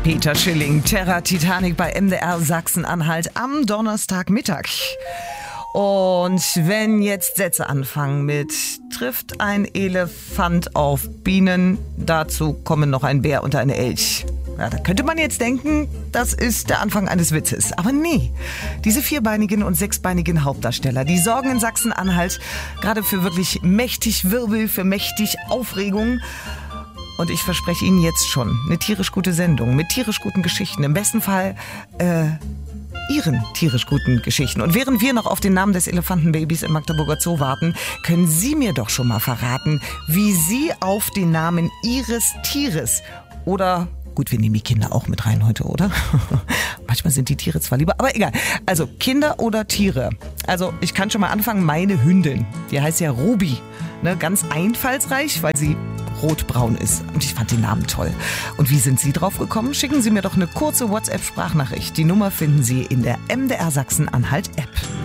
Peter Schilling, Terra Titanic bei MDR Sachsen-Anhalt am Donnerstagmittag. Und wenn jetzt Sätze anfangen mit trifft ein Elefant auf Bienen, dazu kommen noch ein Bär und ein Elch. Ja, da könnte man jetzt denken, das ist der Anfang eines Witzes. Aber nee, diese vierbeinigen und sechsbeinigen Hauptdarsteller, die sorgen in Sachsen-Anhalt gerade für wirklich mächtig Wirbel, für mächtig Aufregung. Und ich verspreche Ihnen jetzt schon eine tierisch gute Sendung mit tierisch guten Geschichten. Im besten Fall Ihren tierisch guten Geschichten. Und während wir noch auf den Namen des Elefantenbabys im Magdeburger Zoo warten, können Sie mir doch schon mal verraten, wie Sie auf den Namen Ihres Tieres oder... Gut, wir nehmen die Kinder auch mit rein heute, oder? Manchmal sind die Tiere zwar lieber, aber egal. Also Kinder oder Tiere. Also ich kann schon mal anfangen, meine Hündin, die heißt ja Ruby. Ne, ganz einfallsreich, weil sie rotbraun ist. Und ich fand den Namen toll. Und wie sind Sie drauf gekommen? Schicken Sie mir doch eine kurze WhatsApp-Sprachnachricht. Die Nummer finden Sie in der MDR Sachsen-Anhalt-App.